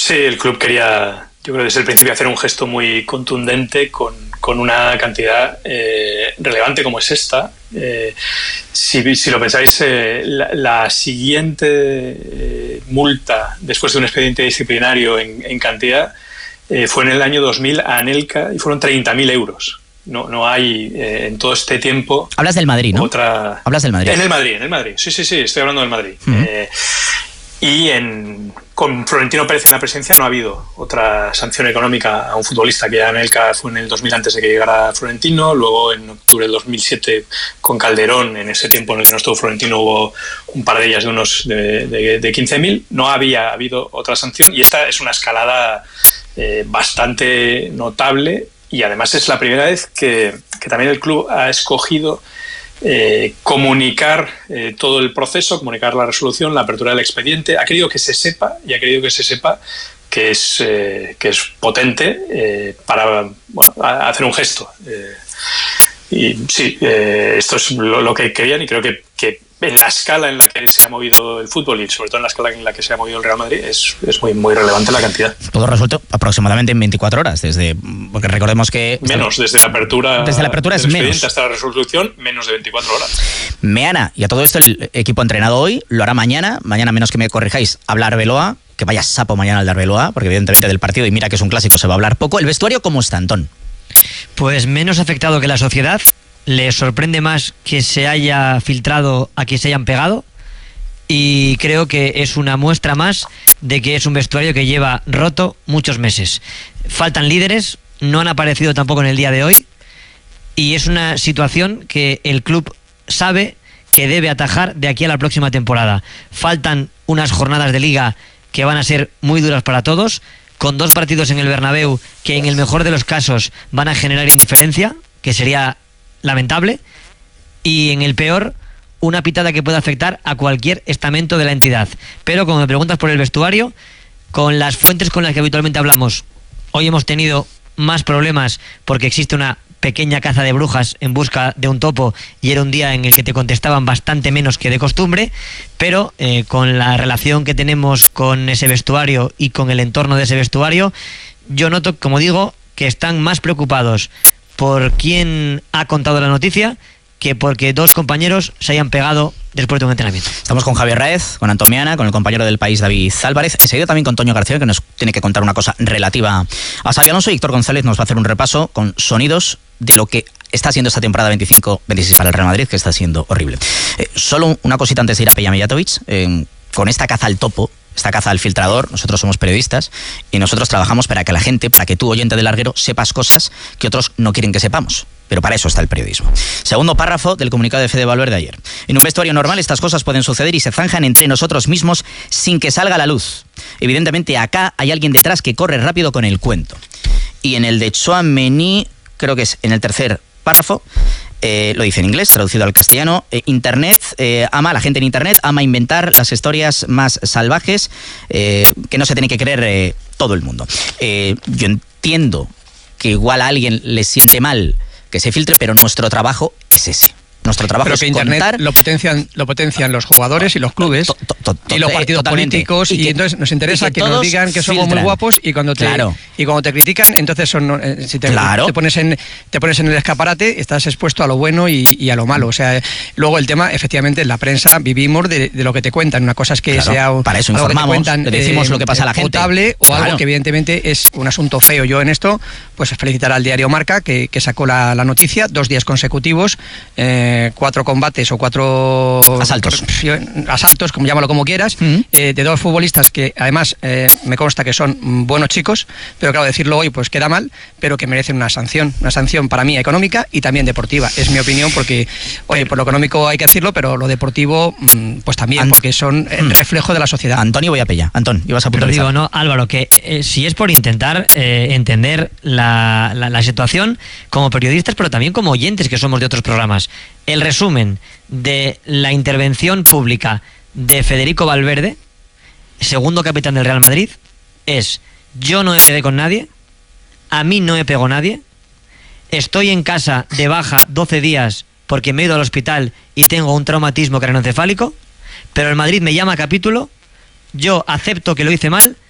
Sí, el club quería, yo creo desde el principio, hacer un gesto muy contundente con una cantidad relevante como es esta. Si lo pensáis, la siguiente multa después de un expediente disciplinario en cantidad fue en el año 2000 a Anelka y fueron 30.000 euros. No hay en todo este tiempo... Hablas del Madrid, ¿no? Hablas del Madrid. En el Madrid. Sí, estoy hablando del Madrid. Y con Florentino Pérez en la presidencia no ha habido otra sanción económica a un futbolista, que ya Anelka fue en el 2000 antes de que llegara Florentino, luego en octubre del 2007 con Calderón, en ese tiempo en el que no estuvo Florentino, hubo un par de ellas de unos de 15.000, no había habido otra sanción y esta es una escalada bastante notable y además es la primera vez que también el club ha escogido comunicar todo el proceso, comunicar la resolución, la apertura del expediente. Ha querido que se sepa que es potente para hacer un gesto. Y sí, esto es lo que querían y creo que en la escala en la que se ha movido el fútbol y sobre todo en la escala en la que se ha movido el Real Madrid es muy, muy relevante la cantidad. Todo resuelto aproximadamente en 24 horas, porque recordemos que... Menos, desde la apertura es menos. Hasta la resolución, menos de 24 horas. Meana, y a todo esto el equipo ha entrenado hoy, lo hará mañana menos que me corrijáis, habla Arbeloa, que vaya sapo mañana al de Arbeloa, porque evidentemente del partido, y mira que es un clásico, se va a hablar poco. ¿El vestuario cómo está, Antón? Pues menos afectado que la sociedad. Le sorprende más que se haya filtrado a que se hayan pegado y creo que es una muestra más de que es un vestuario que lleva roto muchos meses. Faltan líderes, no han aparecido tampoco en el día de hoy y es una situación que el club sabe que debe atajar de aquí a la próxima temporada. Faltan unas jornadas de liga que van a ser muy duras para todos, con 2 partidos en el Bernabéu que en el mejor de los casos van a generar indiferencia, que sería lamentable, y en el peor una pitada que pueda afectar a cualquier estamento de la entidad. Pero como me preguntas por el vestuario, con las fuentes con las que habitualmente hablamos, hoy hemos tenido más problemas porque existe una pequeña caza de brujas en busca de un topo y era un día en el que te contestaban bastante menos que de costumbre, pero con la relación que tenemos con ese vestuario y con el entorno de ese vestuario, yo noto, como digo, que están más preocupados por quién ha contado la noticia que porque 2 compañeros se hayan pegado después de un entrenamiento. Estamos con Javier Raez, con Antón Meana, con el compañero del País David Álvarez, enseguida también con Toño García, que nos tiene que contar una cosa relativa a Xabi Alonso, y Héctor González nos va a hacer un repaso con sonidos de lo que está siendo esta temporada 25-26 para el Real Madrid, que está siendo horrible. Solo una cosita antes de ir a Peja Mijatovic, con esta caza al topo, esta caza al filtrador, nosotros somos periodistas y nosotros trabajamos para que la gente, para que tú, oyente del larguero, sepas cosas que otros no quieren que sepamos. Pero para eso está el periodismo. Segundo párrafo del comunicado de Fede Valverde ayer. En un vestuario normal estas cosas pueden suceder y se zanjan entre nosotros mismos sin que salga a la luz. Evidentemente acá hay alguien detrás que corre rápido con el cuento. Y en el de Tchouaméni, creo que es en el tercer párrafo, lo dice en inglés, traducido al castellano, Internet, la gente en Internet ama inventar las historias más salvajes que no se tiene que creer todo el mundo. Yo entiendo que igual a alguien le siente mal que se filtre, pero nuestro trabajo es ese. Nuestro trabajo es Internet contar... lo potencian los jugadores y los clubes y los partidos políticos y entonces nos interesa que nos digan que somos muy guapos y cuando te critican entonces si te pones en el escaparate estás expuesto a lo bueno y a lo malo. O sea, luego el tema, efectivamente, en la prensa vivimos de lo que te cuentan. Una cosa es que sea para eso informamos, le decimos lo que pasa a la gente, potable o algo que evidentemente es un asunto feo. Yo en esto pues felicitar al diario Marca que sacó la noticia 2 días consecutivos, 4 combates o 4 asaltos, como llámalo como quieras, de 2 futbolistas que además me consta que son buenos chicos, pero claro, decirlo hoy pues queda mal, pero que merecen una sanción para mí económica y también deportiva. Es mi opinión porque, oye, por lo económico hay que decirlo, pero lo deportivo pues también, porque son reflejo de la sociedad. Antonio, voy a Peja. Antón, ibas a puntualizar. Pero digo, no, Álvaro, que si es por intentar entender la situación como periodistas, pero también como oyentes que somos de otros programas. El resumen de la intervención pública de Federico Valverde, segundo capitán del Real Madrid, es: yo no me pegué con nadie, a mí no me pegó nadie, estoy en casa de baja 12 días porque me he ido al hospital y tengo un traumatismo craneoencefálico, pero el Madrid me llama a capítulo, yo acepto que lo hice mal